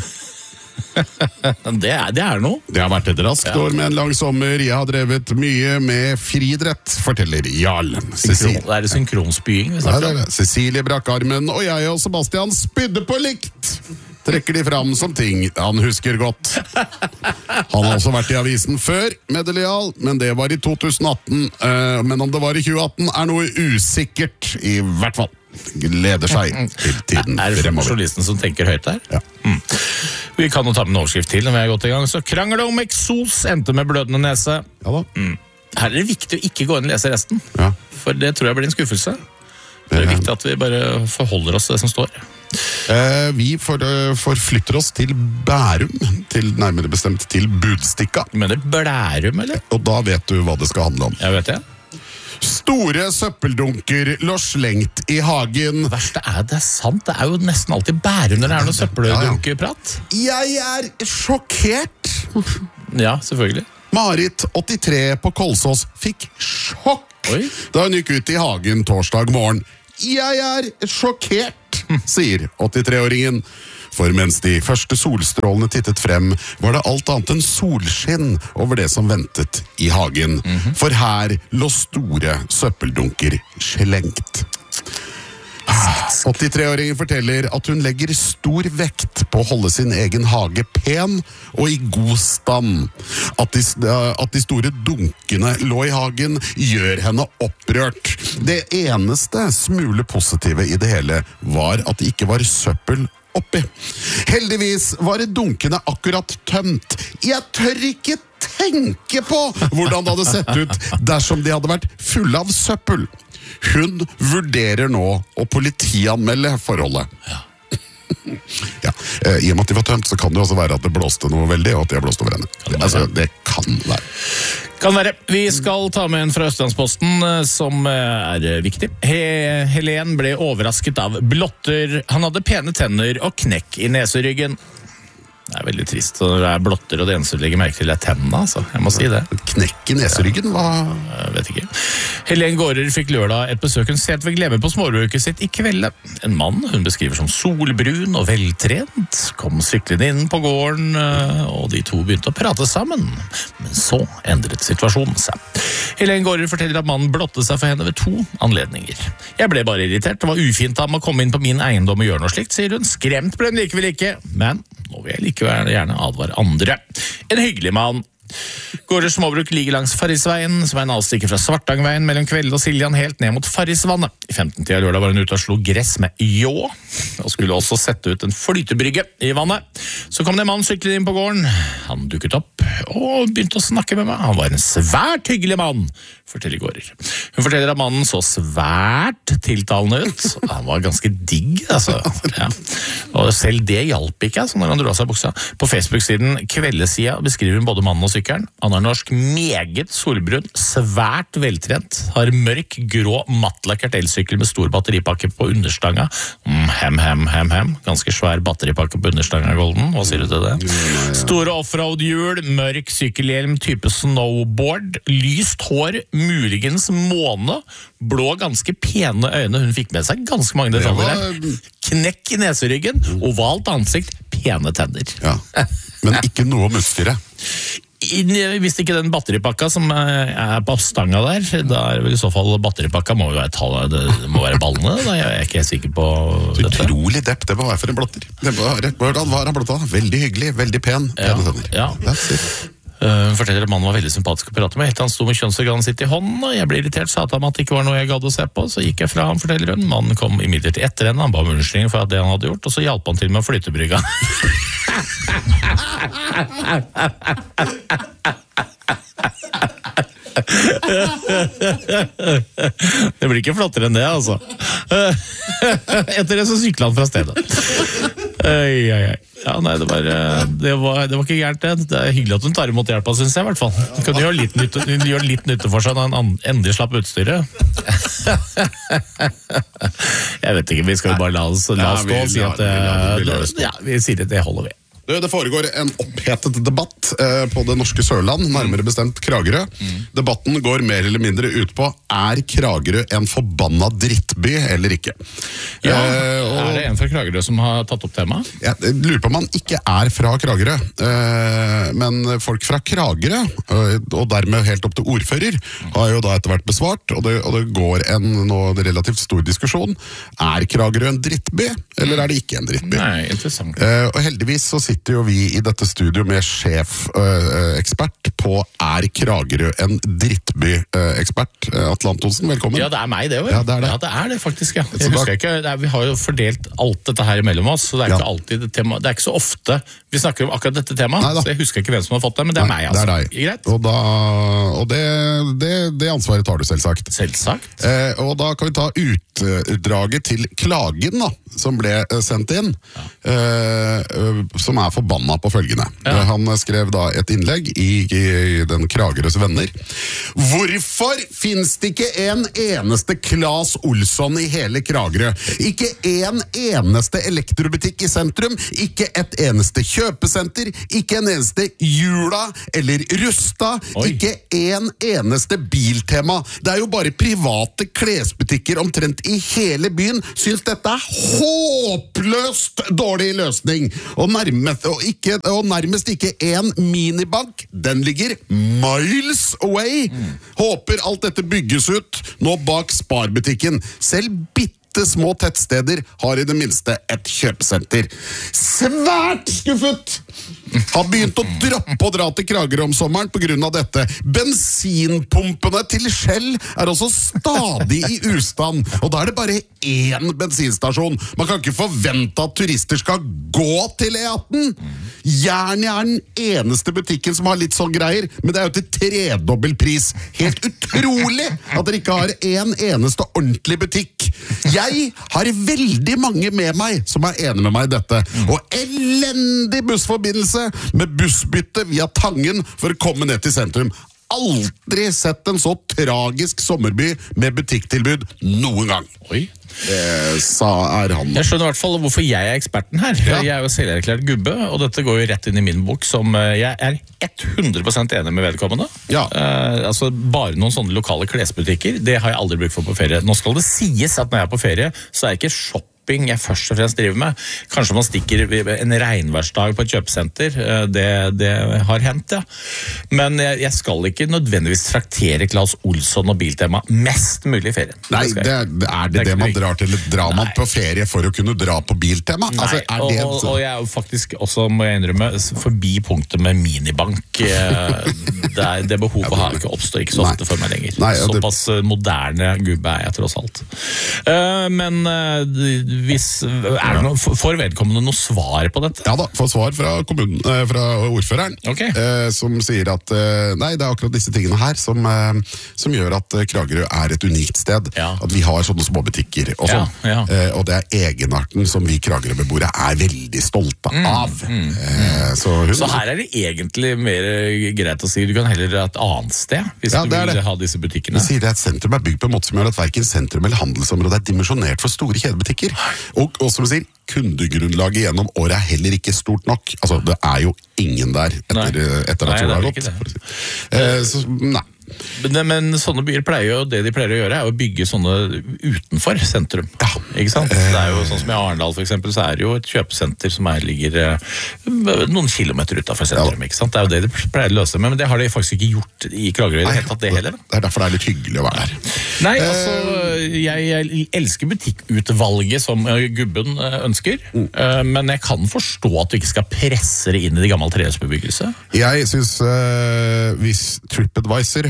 Speaker 16: Det er noe.
Speaker 17: Det har vært et raskt år med en lang sommer. Jeg har drevet mye med friidrett, forteller Jarl.
Speaker 16: Det det synkronsbying vi snakker om.
Speaker 17: Cecilie brakk armen, og jeg og Sebastian spydde på likt. Trekker de fram som ting han husker godt. Han har også vært i avisen før, meddeler Jarl, men det var i 2018. Men om det var i 2018 noe usikkert, i hvert fall. Gleder seg til tiden
Speaker 16: det
Speaker 17: fremover.
Speaker 16: journalisten som tenker høyt der?
Speaker 17: Ja.
Speaker 16: Vi kan jo ta med en overskrift til når vi har gått i gang. Så krangel om eksos endte med blødende nese.
Speaker 17: Ja da.
Speaker 16: Her det viktig å ikke gå inn og lese resten.
Speaker 17: Ja.
Speaker 16: For det tror jeg blir en skuffelse. Det viktig at vi bare forholder oss til det som står.
Speaker 17: Vi forflytter oss til Bærum, nærmere bestemt til Budstikka.
Speaker 16: Du mener Blærum, eller?
Speaker 17: Og da vet du hva det skal handle om.
Speaker 16: Jeg vet det.
Speaker 17: Store søppeldunker lå slengt i hagen.
Speaker 16: Verste det sant? Det jo nesten alltid Bærum når det noe søppeldunkerprat.
Speaker 17: Jeg sjokkert.
Speaker 16: Ja, selvfølgelig.
Speaker 17: Marit, 83 på Kolsås, fikk sjokk da hun gikk ut i hagen torsdag morgen. Jeg sjokkert, sier 83-åringen. For mens de første solstrålene tittet frem, var det alt annet enn solskinn over det som ventet i hagen. For her lå store søppeldunker slengt. 83-åringen forteller at hun legger stor vekt på å holde sin egen hage pen og i god stand. At de store dunkene lå i hagen gjør henne opprørt. Det eneste smule positive i det hele var at det ikke var søppel oppi. Heldigvis var dunkene akkurat tømt. Jeg tør ikke tenke på hvordan det hadde sett ut dersom de hadde vært fulle av søppel. Hun vurderer nå å politianmelde forholdet. Ja, i og med at de var tømt, så kan det også være at det blåste noe veldig, og at de har blåst over henne. Det kan være.
Speaker 16: Kan være. Vi skal ta med en fra Østlandsposten som viktig. Helen ble overrasket av blotter. Han hadde pene tenner og knekk i neseryggen. Det veldig trist når det blotter, og det eneste du legger merke til tennene, altså. Jeg må si det.
Speaker 17: Knekk i neseryggen, hva?
Speaker 16: Jeg vet ikke. Helen Gårder fikk lørdag et besøk hun sent ved Glemme på småbruket sitt i kvelde. En mann hun beskriver som solbrun og veltrent, kom syklende inn på gården, og de to begynte å prate sammen. Men så endret situasjonen seg. Helen Gårder forteller at mannen blotte seg for henne ved 2 anledninger. Jeg ble bare irritert, det var ufint av ham å komme inn på min eiendom og gjøre noe slikt, sier hun. Skremt ble hun likevel ikke, men nå vil jeg likevel gjerne advare andre. En hyggelig mann. Gårders småbruk ligger langs Farrisveien, som en avstikker fra Svartangveien mellom Kvelde og Siljan helt ned mot Farrisvannet. I 15-tida lørdag var hun ute og slo gress med jå, og skulle også sette ut en flytebrygge i vannet. Så kom det en mann syklende inn på gården. Han dukket opp og begynte å snakke med meg. Han var en svært hyggelig mann, forteller Gårder. Hun forteller at mannen så svært tiltalende ut. Han var ganske digg, altså. Ja. Og selv det hjalp ikke, så når han dro av seg buksa. På Facebook-siden Kveldesida beskriver hun både mannen og sykkelen. Han er norsk, meget solbrun, svært veltrent, har mørk, grå, mattlakkert elsykkel med stor batteripakke på understanga. Ganske svær batteripakke på understanga, Golden. Hva sier du til det? Store offroad-hjul, mørk sykkelhjelm, type snowboard, lyst hår, muligens måne, blå, ganske pene øyne. Hun fikk med seg ganske mange detaljer her. Knekk i neseryggen, ovalt ansikt, pene tenner.
Speaker 17: Ja, men ikke noe muskere.
Speaker 16: Hvis ikke den batteripakka som på stanga der, da vel i så fall batteripakka må jo det må være ballene, da jeg ikke helt sikker på dette.
Speaker 17: Utrolig depp, det må være for en blotter. Hvordan var han blotta? Veldig hyggelig, veldig pen.
Speaker 16: Ja. Hun forteller at mannen var veldig sympatisk å prate med, helt til han sto med kjønnsorganet sitt i hånden, og jeg ble irritert, sa til ham at det ikke var noe jeg gadd å se på, så gikk jeg fra ham, forteller hun. Mannen kom imidlertid etter henne, han ba om unnskyldning for det han hadde gjort, og så hjalp han til med å flytte brygga. Det blir ikke flottere enn det, altså. Etter det så syklet han fra stedet. Ja, nei, det var ikke gærent det. Det er hyggelig at hun tar imot hjelpa, synes jeg i hvert fall. Hun kan gjøre litt nytte for seg når han endelig slapp utstyret. Jeg vet ikke, vi skal jo bare la oss stå og si at vi sier at det holder vi.
Speaker 17: Det foregår en opphetet debatt på det norske Sørland, nærmere bestemt Kragerø. Debatten går mer eller mindre ut på, er Kragerø en forbanna drittby eller ikke?
Speaker 16: Ja, er det en fra Kragerø som har tatt opp temaet?
Speaker 17: Jeg lurer på om han ikke er fra Kragerø, men folk fra Kragerø, og dermed helt opp til ordfører, har jo da etter hvert besvart, og det går en nå relativt stor diskusjon. Er Kragerø en drittby, eller er det ikke en drittby?
Speaker 16: Nei, interessant.
Speaker 17: Og heldigvis så sitter jo vi i dette studio med sjef-ekspert på Er Kragerø en drittby-ekspert. Atle Antonsen, velkommen.
Speaker 16: Ja, det er meg det jo.
Speaker 17: Ja, det er det.
Speaker 16: Ja, det er det faktisk, ja. Jeg husker ikke, vi har jo fordelt alt dette her imellom oss, så det er ikke alltid det tema, det er ikke så ofte vi snakker om akkurat dette temaet, så jeg husker ikke hvem som har fått det, men det er meg, altså.
Speaker 17: Det er deg.
Speaker 16: Greit?
Speaker 17: Og det ansvaret tar du selvsagt.
Speaker 16: Selvsagt.
Speaker 17: Og da kan vi ta utdraget til klagen da, som ble sendt inn, som er forbanna på følgende. Han skrev da et innlegg i den Kragerøs venner. Hvorfor finnes det ikke en eneste Claes Olsson i hele Kragerø? Ikke en eneste elektrobutikk i sentrum, ikke et eneste kjøpesenter, ikke en eneste Jula eller Rusta, ikke en eneste Biltema. Det er jo bare private klesbutikker omtrent i hele byen syns dette er håpløst dårlig løsning. Og nærmest ikke en minibank, den ligger miles away. Håper alt dette bygges ut nå bak Sparbutikken. Selv bitte små tettsteder har i det minste et kjøpesenter. Svært skuffet! Har begynt å droppe å dra til Kragerø om sommeren på grunn av dette. Bensinpumpene til Shell er også stadig i ustand, og da er det bare én bensinstasjon. Man kan ikke forvente at turister skal gå til E18. Jernia er den eneste butikken som har litt sånn greier, men det er jo til tredobbel pris. Helt utrolig at dere ikke har en eneste ordentlig butikk. Jeg har veldig mange med meg som er enige med meg i dette, og elendig bussforbindelse med bussbytte via Tangen for å komme ned til sentrum. Aldri sett en så tragisk sommerby med butikktilbud noen gang. Er han.
Speaker 16: Jeg skjønner i hvert fall hvorfor jeg er eksperten her. Jeg er jo selverklært gubbe, og dette går jo rett inn i min bok som jeg er 100% enig med vedkommende. Altså bare noen sånne lokale klesbutikker, det har jeg aldri brukt for på ferie. Nå skal det sies at når jeg er på ferie, så er jeg ikke shopping jeg først og fremst driver med. Kanskje man stikker en regnværsdag på et kjøpesenter, det har hendt, ja. Men jeg skal ikke nødvendigvis traktere Claes Olsson og Biltema mest mulig i ferie.
Speaker 17: Nei, er det man drar til? Drar man på ferie for å kunne dra på Biltema?
Speaker 16: Nei, altså, og jeg er jo faktisk også, må jeg innrømme, forbi punktet med minibank. Det behovet har ikke oppstått ikke så ofte for meg lenger. Såpass moderne gubbe er jeg tross alt. Men får vedkommende noe svar på dette?
Speaker 17: Ja da, får svar fra kommunen, fra ordføreren, som sier at nei, det er akkurat disse tingene her som gjør at Kragerø er et unikt sted. At vi har sånne småbutikker og sånn. Og det er egenarten som vi Kragerø-beboere er veldig stolte av.
Speaker 16: Så her er det egentlig mer greit å si du kan heller dra et annet sted hvis du vil ha disse butikkene.
Speaker 17: Det sier det at sentrum er bygd på en måte som gjør at hverken sentrum eller handelsområdet er dimensjonert for store kjedebutikker. Og som du sier, kundegrunnlaget gjennom året er heller ikke stort nok. Altså, det er jo ingen der etter at sola har gått. Nei.
Speaker 16: Men sånne byer pleier jo, det de pleier å gjøre er å bygge sånne utenfor sentrum. Ikke sant? Det er jo sånn som i Arendal for eksempel, så er det jo et kjøpesenter som ligger noen kilometer utenfor sentrum, ikke sant? Det er jo det de pleier å løse med, men det har de faktisk ikke gjort i Kragerø i det hele tatt det heller.
Speaker 17: Det er derfor det er litt hyggelig å være der.
Speaker 16: Nei, altså, jeg elsker butikkutvalget som gubben ønsker, men jeg kan forstå at du ikke skal presse det inn i de gamle trehusbebyggelse.
Speaker 17: Jeg synes hvis TripAdvisor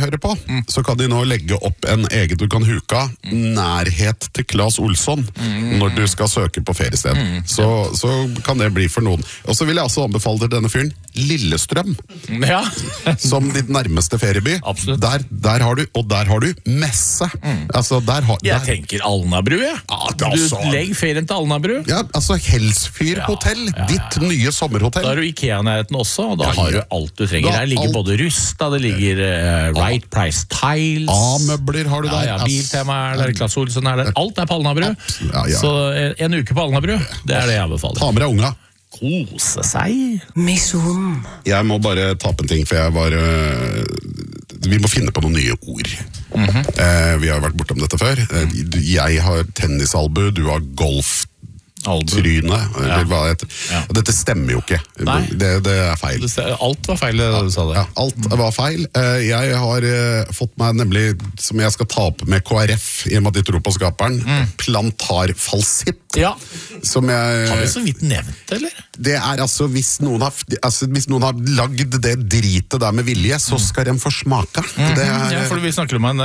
Speaker 17: hører på, så kan de nå legge opp en egen, du kan huka nærhet til Claes Olsson når du skal søke på feriested. Så kan det bli for noen. Og så vil jeg også anbefale til denne fyren Lillestrøm.
Speaker 16: Ja.
Speaker 17: Som ditt nærmeste ferieby.
Speaker 16: Absolutt.
Speaker 17: Der har du messe. Altså,
Speaker 16: jeg tenker Alnabru, jeg.
Speaker 17: Ja,
Speaker 16: du legger ferien til Alnabru.
Speaker 17: Ja, altså Helsfyr hotell, ditt nye sommerhotell.
Speaker 16: Da har du IKEA-nærheten også, og da har du alt du trenger. Der ligger både Rusta, det ligger Right Price Tiles.
Speaker 17: A-møbler har du der.
Speaker 16: Ja, Biltema er der, Claes Olsson er der. Alt er på Alnabru. Så en uke på Alnabru, det er det jeg anbefaler.
Speaker 17: Ta med deg unga.
Speaker 16: Kose seg.
Speaker 9: Mission.
Speaker 17: Jeg må bare ta på en ting, for vi må finne på noen nye ord. Vi har vært bortom dette før. Jeg har tennisalbu, du har golftryne, eller hva det heter. Dette stemmer jo ikke. Det er feil.
Speaker 16: Alt var feil, det du sa det.
Speaker 17: Ja, alt var feil. Jeg har fått meg nemlig, som jeg skal ta opp med KrF, i og med at de tror på skaperen, plantarfalsitt.
Speaker 16: Ja.
Speaker 17: Som jeg...
Speaker 16: Har vi så vidt nevnt, eller?
Speaker 17: Det er altså, hvis noen har lagd det dritet der med vilje, så skal de få smaka.
Speaker 16: Ja, for vi snakker om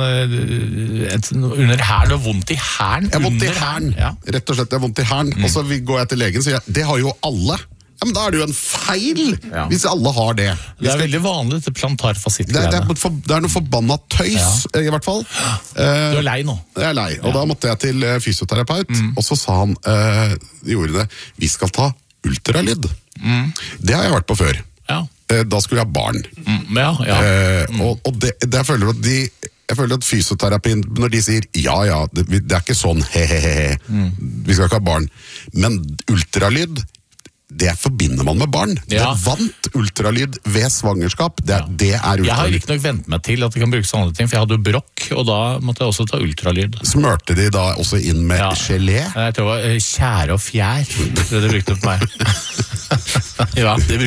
Speaker 16: under hæren og vondt i hæren.
Speaker 17: Jeg har vondt i hæren, rett og slett, jeg har vondt i hæren. Og så går jeg til legen og sier, det har jo alle. Ja, men da er det jo en feil, hvis alle har det.
Speaker 16: Det er veldig vanlig, dette plantarfasitt.
Speaker 17: Det er noe forbannet tøys, i hvert fall.
Speaker 16: Du er lei nå.
Speaker 17: Jeg er lei, og da måtte jeg til fysioterapeut, og så sa han, de ordene, vi skal ta ultralyd. Det har jeg vært på før. Da skulle jeg ha barn. Og jeg føler at fysioterapien, når de sier ja, det er ikke sånn he-he-he, vi skal ikke ha barn, men ultralyd, det forbinder man med barn. Det vant ultralyd ved svangerskap. Det er ultralyd.
Speaker 16: Jeg har ikke nok vent meg til at det kan brukes sånne ting, for jeg hadde jo brokk, og da måtte jeg også ta ultralyd.
Speaker 17: Smørte de da også inn med gelé?
Speaker 16: Jeg tror det var tjære og fjær, det de brukte på meg. Ja, det